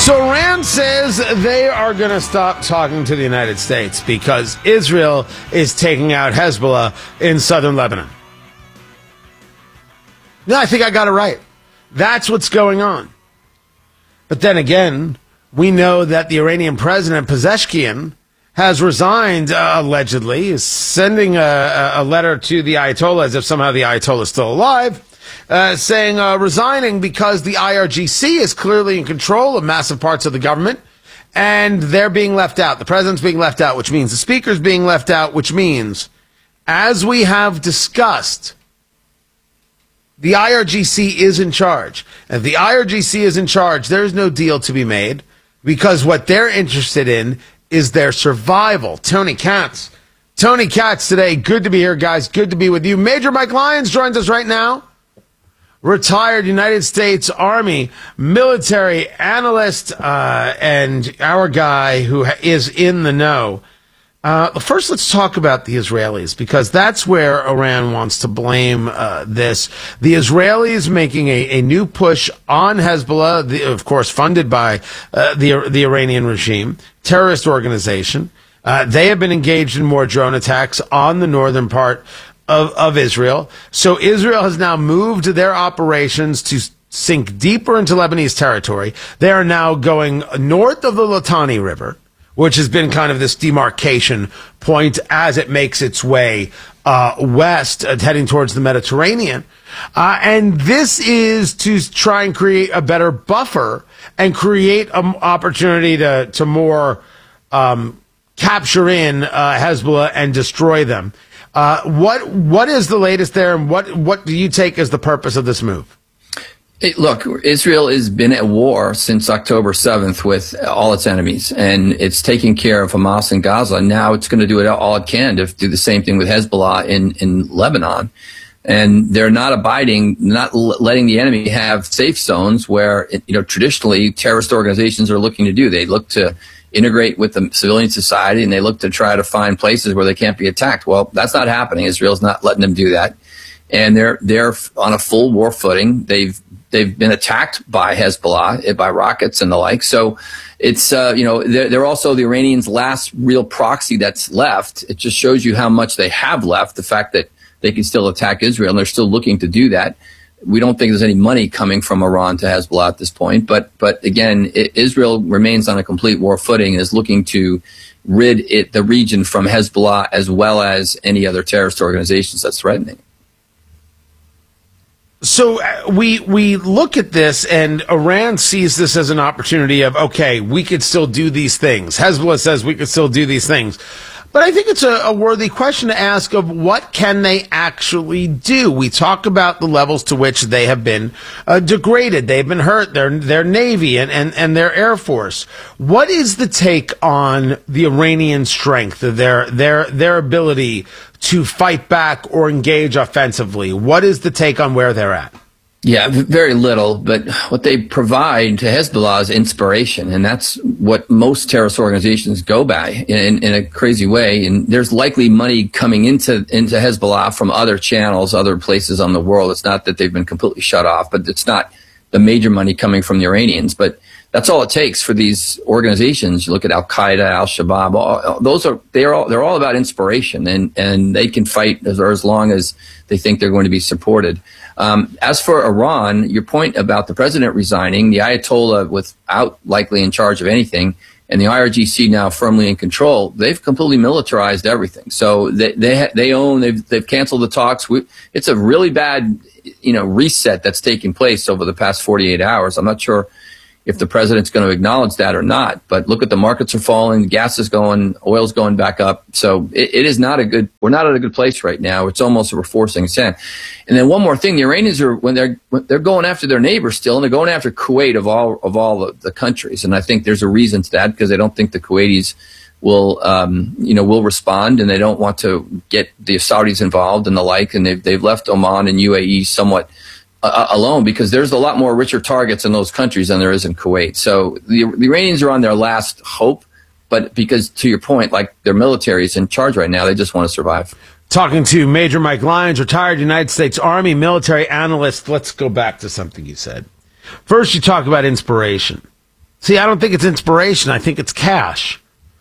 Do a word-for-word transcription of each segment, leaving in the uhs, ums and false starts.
So Iran says they are going to stop talking to the United States because Israel is taking out Hezbollah in southern Lebanon. No, I think I got it right. That's what's going on. But then again, we know that the Iranian president, Pezeshkian, has resigned, uh, allegedly, is sending a, a letter to the Ayatollah as if somehow the Ayatollah is still alive, uh, saying uh, resigning because the I R G C is clearly in control of massive parts of the government, and they're being left out. The president's being left out, which means the speaker's being left out, which means, as we have discussed, the I R G C is in charge. If the I R G C is in charge, there's no deal to be made because what they're interested in is their survival. Tony Katz. Tony Katz today. Good to be here, guys. Good to be with you. Major Mike Lyons joins us right now. Retired United States Army military analyst uh, and our guy who is in the know. Uh, first, let's talk about the Israelis, because that's where Iran wants to blame uh, this. The Israelis making a, a new push on Hezbollah, the, of course, funded by uh, the the Iranian regime, terrorist organization. Uh, they have been engaged in more drone attacks on the northern part of, of Israel. So Israel has now moved their operations to sink deeper into Lebanese territory. They are now going north of the Litani River, which has been kind of this demarcation point as it makes its way uh, west, uh, heading towards the Mediterranean. Uh, and this is to try and create a better buffer and create an opportunity to, to more um, capture in uh, Hezbollah and destroy them. Uh, what what is the latest there, and what, what do you take as the purpose of this move? Hey, look, Israel has been at war since October seventh with all its enemies, and it's taking care of Hamas in Gaza. Now it's going to do it all it can to do the same thing with Hezbollah in, in Lebanon. And they're not abiding, not letting the enemy have safe zones where, you know, traditionally terrorist organizations are looking to do. They look to integrate with the civilian society, and they look to try to find places where they can't be attacked. Well, that's not happening. Israel's not letting them do that. And they're they're on a full war footing. They've they've been attacked by Hezbollah, by rockets and the like. So it's uh, you know they're, they're also the Iranians' last real proxy that's left. It just shows you how much they have left. The fact that they can still attack Israel, and they're still looking to do that. We don't think there's any money coming from Iran to Hezbollah at this point. But but again, it, Israel remains on a complete war footing and is looking to rid it the region from Hezbollah as well as any other terrorist organizations that's threatening. So uh, we we look at this, and Iran sees this as an opportunity of, okay, we could still do these things. Hezbollah says we could still do these things. But I think it's a, a worthy question to ask of what can they actually do? We talk about the levels to which they have been uh, degraded. They've been hurt, their, their Navy and, and, and their Air Force. What is the take on the Iranian strength, their, their, their ability to fight back or engage offensively? What is the take on where they're at? Yeah, very little, but what they provide to Hezbollah is inspiration, and that's what most terrorist organizations go by in, in a crazy way. And there's likely money coming into into Hezbollah from other channels, other places on the world. It's not that they've been completely shut off, but it's not the major money coming from the Iranians. But that's all it takes for these organizations. You look at Al Qaeda, Al Shabaab; all, those are they're all they're all about inspiration, and and they can fight as, as long as they think they're going to be supported. Um, as for Iran, your point about the president resigning, the Ayatollah without likely in charge of anything, and the I R G C now firmly in control, they've completely militarized everything. So they they ha- they own they've they've canceled the talks. We, it's a really bad you know reset that's taking place over the past forty-eight hours. I'm not sure if the president's going to acknowledge that or not. But look at the markets are falling, gas is going, oil's going back up. So it, it is not a good, we're not at a good place right now. It's almost we're forcing sand. And then one more thing, the Iranians are, when they're, when they're going after their neighbors still, and they're going after Kuwait of all, of all the, the countries. And I think there's a reason to that, because they don't think the Kuwaitis will, um, you know, will respond, and they don't want to get the Saudis involved and the like. And they've, they've left Oman and U A E somewhat Uh, alone, because there's a lot more richer targets in those countries than there is in Kuwait. So the, the Iranians are on their last hope, but because, to your point, like their military is in charge right now, they just want to survive. Talking to Major Mike Lyons, retired United States Army military analyst. Let's go back to something you said. First, you talk about inspiration. See, I don't think it's inspiration. I think it's cash.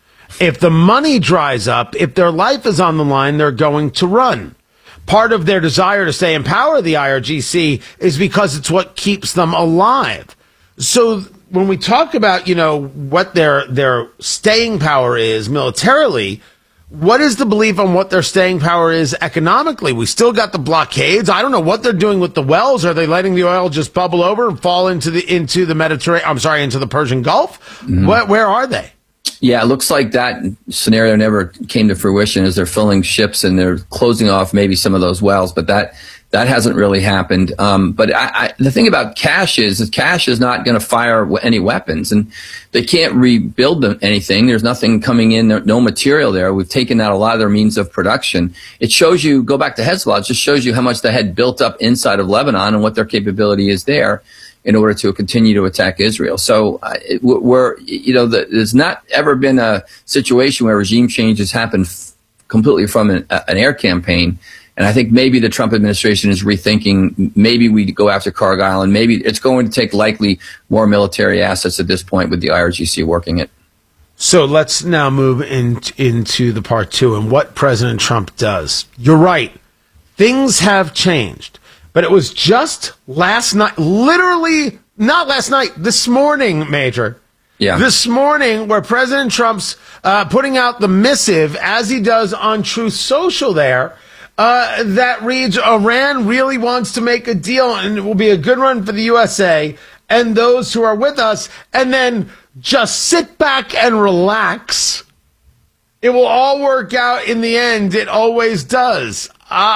If the money dries up, if their life is on the line, they're going to run. Part of their desire to stay in power, the I R G C, is because it's what keeps them alive. So when we talk about, you know, what their their staying power is militarily, what is the belief on what their staying power is economically? We still got the blockades. I don't know what they're doing with the wells. Are they letting the oil just bubble over and fall into the into the Mediterranean? I'm sorry, into the Persian Gulf? Mm-hmm. What, where are they? Yeah, it looks like that scenario never came to fruition as they're filling ships and they're closing off maybe some of those wells, but that that hasn't really happened. Um, but I, I, the thing about cash is that cash is not going to fire any weapons, and they can't rebuild them, anything. There's nothing coming in, no material there. We've taken out a lot of their means of production. It shows you, go back to Hezbollah, it just shows you how much they had built up inside of Lebanon and what their capability is there in order to continue to attack Israel. So uh, it, we're, you know, the, there's not ever been a situation where regime changes happen f- completely from an, uh, an air campaign. And I think maybe the Trump administration is rethinking, maybe we go after Cargill, and maybe it's going to take likely more military assets at this point with the I R G C working it. So let's now move in, into the part two and what President Trump does. You're right. Things have changed. But it was just last night, literally not last night, this morning, Major. Yeah. This morning, where President Trump's uh, putting out the missive, as he does on Truth Social there, uh, that reads, Iran really wants to make a deal, and it will be a good run for the U S A and those who are with us, and then just sit back and relax. It will all work out in the end. It always does.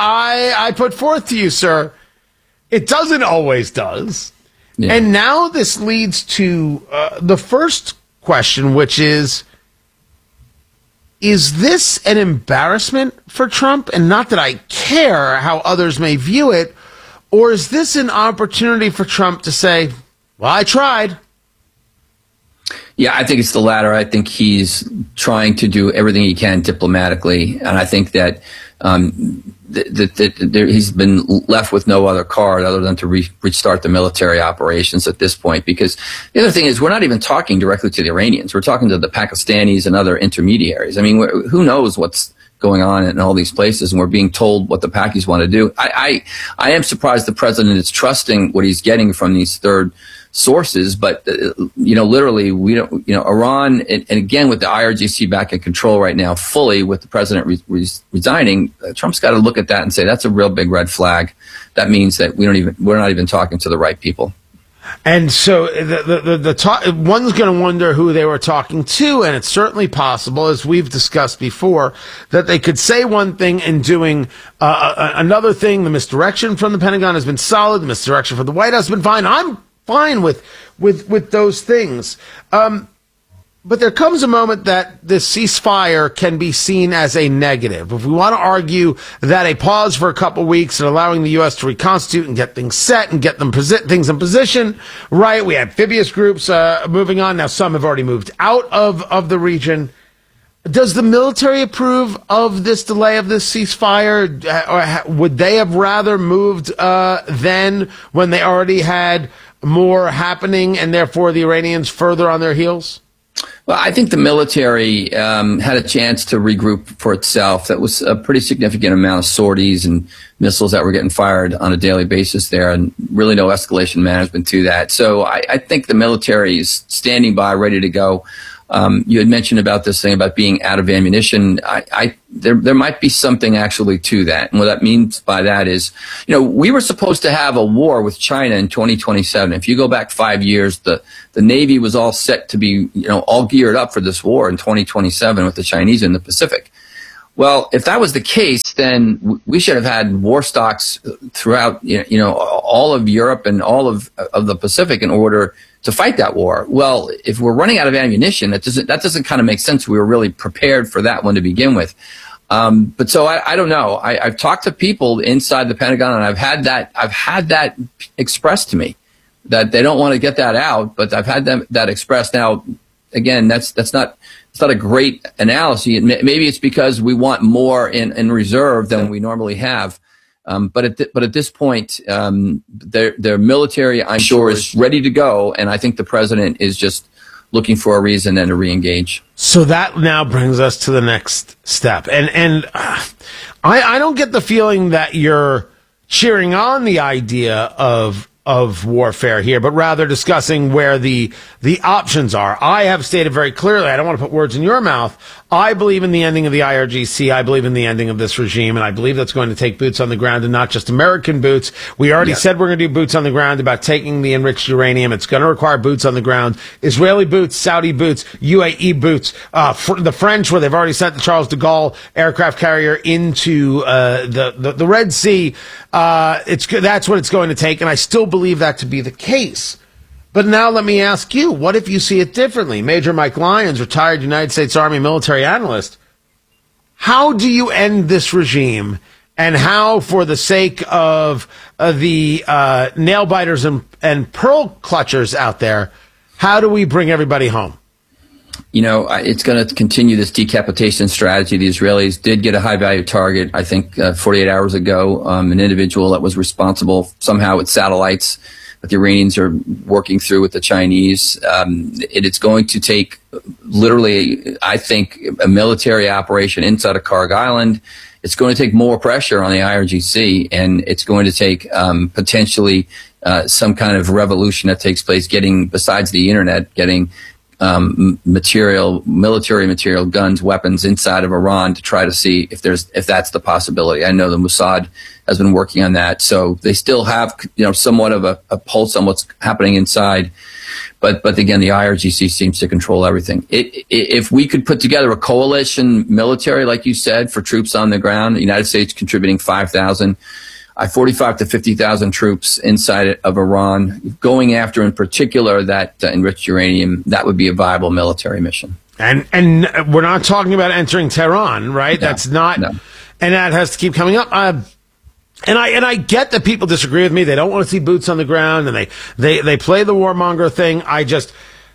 I, I put forth to you, sir, it doesn't always does. Yeah. And now this leads to uh, the first question, which is, is this an embarrassment for Trump? And not that I care how others may view it, or is this an opportunity for Trump to say, well, I tried? Yeah, I think it's the latter. I think he's trying to do everything he can diplomatically. And I think that um, th- th- th- th- he's been left with no other card other than to re- restart the military operations at this point. Because the other thing is, we're not even talking directly to the Iranians. We're talking to the Pakistanis and other intermediaries. I mean, who knows what's going on in all these places, and we're being told what the Pakis want to do. I, I, I am surprised the president is trusting what he's getting from these third sources, but uh, you know, literally, we don't. You know, Iran, and, and again with the I R G C back in control right now, fully with the president re- re- resigning, uh, Trump's got to look at that and say that's a real big red flag. That means that we don't even we're not even talking to the right people. And so the the the, the talk, one's going to wonder who they were talking to, and it's certainly possible, as we've discussed before, that they could say one thing and doing uh, another thing. The misdirection from the Pentagon has been solid. The misdirection from the White House has been fine. I'm fine with with with those things. Um, but there comes a moment that this ceasefire can be seen as a negative. If we want to argue that a pause for a couple of weeks and allowing the U S to reconstitute and get things set and get them posi- things in position, right? We had amphibious groups uh, moving on. Now some have already moved out of, of the region. Does the military approve of this delay of this ceasefire? Or would they have rather moved uh, then when they already had more happening and therefore the Iranians further on their heels? Well, I think the military um, had a chance to regroup for itself. That was a pretty significant amount of sorties and missiles that were getting fired on a daily basis there, and really no escalation management to that. So I, I think the military is standing by, ready to go. Um, you had mentioned about this thing about being out of ammunition. I, I, there, there might be something actually to that. And what that means by that is, you know, we were supposed to have a war with China in twenty twenty-seven. If you go back five years, the, the Navy was all set to be, you know, all geared up for this war in twenty twenty-seven with the Chinese in the Pacific. Well, if that was the case, then we should have had war stocks throughout, you know, all of Europe and all of, of the Pacific in order to fight that war. Well, if we're running out of ammunition, that doesn't that doesn't kind of make sense. We were really prepared for that one to begin with. Um, but so I, I don't know. I, I've talked to people inside the Pentagon, and I've had that I've had that expressed to me that they don't want to get that out. But I've had them that expressed. Now, again, that's that's not it's not a great analysis. Maybe it's because we want more in, in reserve than we normally have. Um, but at th- but at this point, um, their their military, I'm sure, is ready to go, and I think the president is just looking for a reason then to re-engage. So that now brings us to the next step. And and uh, I, I don't get the feeling that you're cheering on the idea of of warfare here, but rather discussing where the the options are. I have stated very clearly, I don't want to put words in your mouth, I believe in the ending of the I R G C. I believe in the ending of this regime, and I believe that's going to take boots on the ground and not just American boots. We already yeah. said we're going to do boots on the ground about taking the enriched uranium. It's going to require boots on the ground. Israeli boots, Saudi boots, U A E boots, uh, fr- the French, where they've already sent the Charles de Gaulle aircraft carrier into uh, the, the, the Red Sea. Uh, it's that's what it's going to take, and I still believe that to be the case. But now let me ask you, what if you see it differently? Major Mike Lyons, retired United States Army military analyst, how do you end this regime, and how, for the sake of uh, the uh, nail-biters and, and pearl clutchers out there, how do we bring everybody home? You know, it's going to continue this decapitation strategy. The Israelis did get a high-value target, I think, uh, forty-eight hours ago, um, an individual that was responsible somehow with satellites that the Iranians are working through with the Chinese. Um, it, it's going to take literally, I think, a military operation inside of Karg Island. It's going to take more pressure on the I R G C, and it's going to take um, potentially uh, some kind of revolution that takes place, getting, besides the internet, getting um, material, military material, guns, weapons inside of Iran to try to see if there's, if that's the possibility. I know the Mossad has been working on that. So they still have, you know, somewhat of a, a pulse on what's happening inside. But, but again, the I R G C seems to control everything. It, it, if we could put together a coalition military, like you said, for troops on the ground, the United States contributing five thousand, I forty-five to fifty thousand troops inside of Iran, going after in particular that uh, enriched uranium, that would be a viable military mission. And, and we're not talking about entering Tehran, right? No, That's not, no. And that has to keep coming up. Uh, And I and I get that people disagree with me. They don't want to see boots on the ground, and they, they, they play the warmonger thing. I just,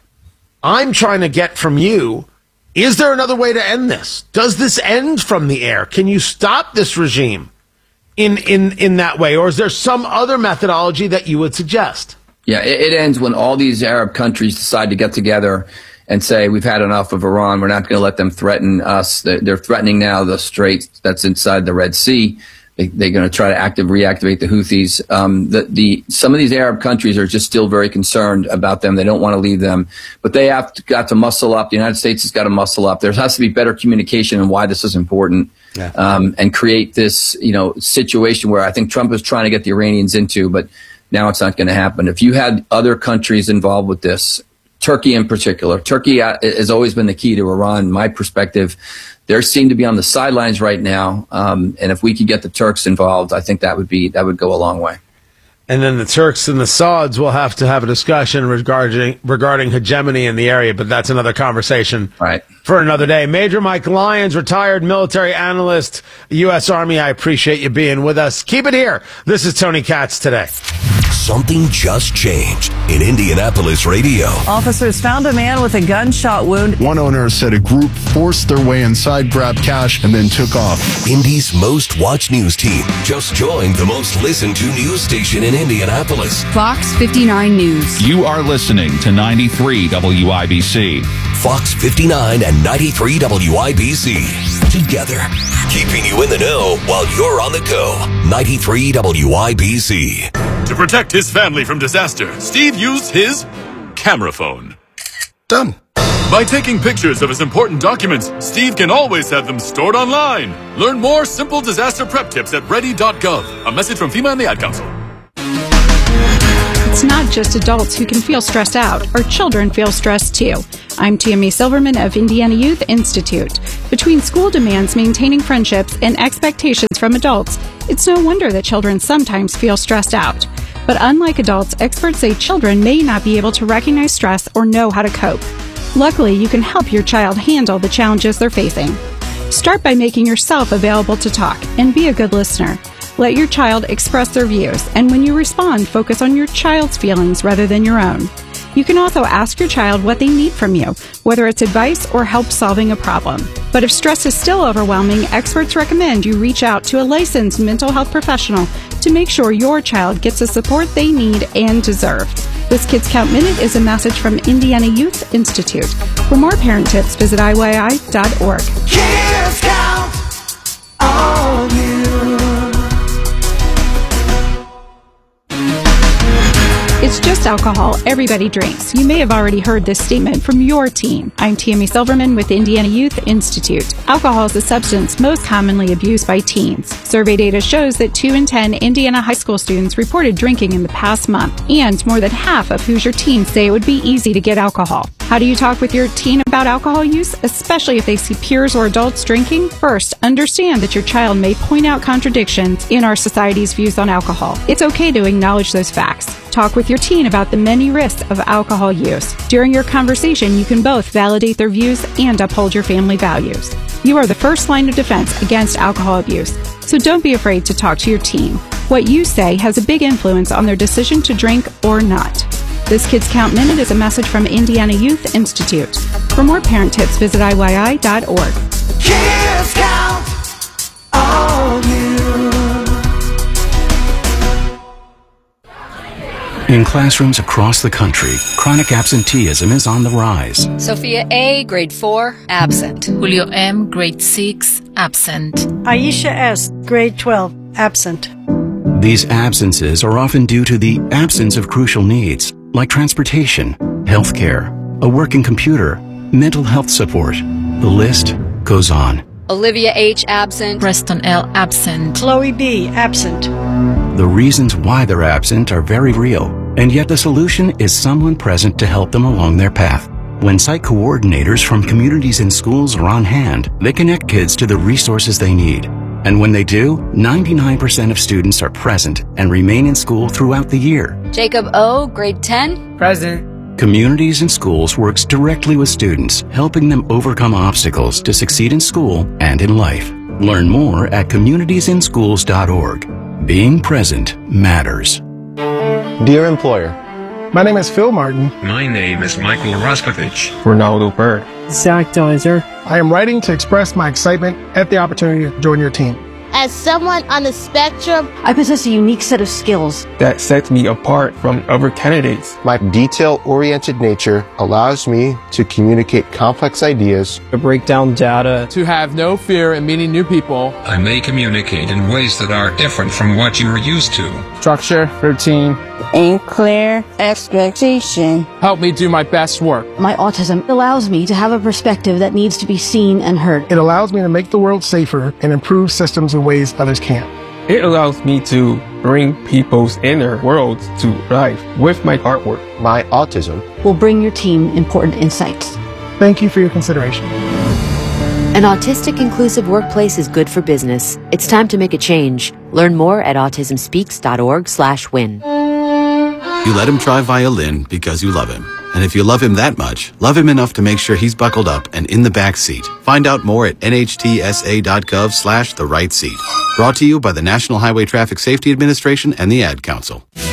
I'm trying to get from you, is there another way to end this? Does this end from the air? Can you stop this regime in, in, in that way? Or is there some other methodology that you would suggest? Yeah, it, it ends when all these Arab countries decide to get together and say, we've had enough of Iran. We're not going to let them threaten us. They're, they're threatening now the strait that's inside the Red Sea. They, they're going to try to active, reactivate the Houthis. Um, the, the, some of these Arab countries are just still very concerned about them. They don't want to leave them, but they have to, got to muscle up. The United States has got to muscle up. There has to be better communication on why this is important, yeah. um, and create this, you know, situation where I think Trump is trying to get the Iranians into, but now it's not going to happen. If you had other countries involved with this, Turkey in particular, Turkey has always been the key to Iran, my perspective. They seem to be on the sidelines right now, um, and if we could get the Turks involved, I think that would be that would go a long way. And then the Turks and the Sauds will have to have a discussion regarding regarding hegemony in the area, but that's another conversation right. for another day. Major Mike Lyons, retired military analyst, U S Army, I appreciate you being with us. Keep it here. This is Tony Katz Today. Something just changed in Indianapolis radio. Officers found a man with a gunshot wound. One owner said a group forced their way inside, grabbed cash, and then took off. Indy's most watched news team just joined the most listened to news station in Indianapolis. Fox fifty-nine News. You are listening to ninety-three W I B C. Fox fifty-nine and ninety-three W I B C. Together, keeping you in the know while you're on the go. ninety-three W I B C. To protect his family from disaster, Steve used his camera phone. Done. By taking pictures of his important documents, Steve can always have them stored online. Learn more simple disaster prep tips at ready dot gov. A message from FEMA and the Ad Council. It's not just adults who can feel stressed out. Our children feel stressed too. I'm Tammy Silverman of Indiana Youth Institute. Between school demands, maintaining friendships, and expectations from adults, it's no wonder that children sometimes feel stressed out. But unlike adults, experts say children may not be able to recognize stress or know how to cope. Luckily, you can help your child handle the challenges they're facing. Start by making yourself available to talk and be a good listener. Let your child express their views, and when you respond, focus on your child's feelings rather than your own. You can also ask your child what they need from you, whether it's advice or help solving a problem. But if stress is still overwhelming, experts recommend you reach out to a licensed mental health professional to make sure your child gets the support they need and deserve. This Kids Count Minute is a message from Indiana Youth Institute. For more parent tips, visit I Y I dot org. Kids Count on you. It's just alcohol. Everybody drinks. You may have already heard this statement from your teen. I'm Tammy Silverman with Indiana Youth Institute. Alcohol is the substance most commonly abused by teens. Survey data shows that two in ten Indiana high school students reported drinking in the past month, and more than half of Hoosier teens say it would be easy to get alcohol. How do you talk with your teen about alcohol use, especially if they see peers or adults drinking? First, understand that your child may point out contradictions in our society's views on alcohol. It's okay to acknowledge those facts. Talk with your teen about the many risks of alcohol use. During your conversation, you can both validate their views and uphold your family values. You are the first line of defense against alcohol abuse, so don't be afraid to talk to your teen. What you say has a big influence on their decision to drink or not. This Kids Count Minute is a message from Indiana Youth Institute. For more parent tips, visit I Y I dot org. Kids Count on you. In classrooms across the country, chronic absenteeism is on the rise. Sophia A., grade four, absent. Julio M., grade six, absent. Aisha S., grade twelve, absent. These absences are often due to the absence of crucial needs, like transportation, healthcare, a working computer, mental health support. The list goes on. Olivia H., absent. Preston L., absent. Chloe B., absent. The reasons why they're absent are very real, and yet the solution is someone present to help them along their path. When site coordinators from communities and schools are on hand, they connect kids to the resources they need. And when they do, ninety-nine percent of students are present and remain in school throughout the year. Jacob O., grade ten, present. Communities and Schools works directly with students, helping them overcome obstacles to succeed in school and in life. Learn more at communities in schools dot org. Being present matters. Dear employer, my name is Phil Martin. My name is Michael Raskovich. Ronaldo Bird. Zach Deiser. I am writing to express my excitement at the opportunity to join your team. As someone on the spectrum, I possess a unique set of skills that sets me apart from other candidates. My detail-oriented nature allows me to communicate complex ideas, to break down data, to have no fear in meeting new people. I may communicate in ways that are different from what you are used to. Structure, routine, and clear expectation. Help me do my best work. My autism allows me to have a perspective that needs to be seen and heard. It allows me to make the world safer and improve systems in ways others can't. It allows me to bring people's inner worlds to life with my artwork. My autism will bring your team important insights. Thank you for your consideration. An autistic inclusive workplace is good for business. It's time to make a change. Learn more at autism speaks dot org slash win. You let him try violin because you love him. And if you love him that much, love him enough to make sure he's buckled up and in the back seat. Find out more at N H T S A dot gov slash the right seat. Brought to you by the National Highway Traffic Safety Administration and the Ad Council.